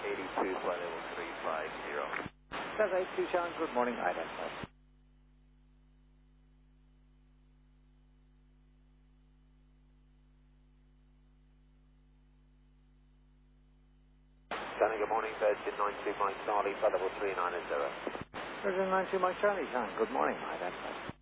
82, flight level 350. Delta 82 Sean, good morning, identify. Charlie, good morning, Virgin 92 Mike Charlie, flight level 390. Virgin 92 Mike Charlie, Sean, good morning, identify.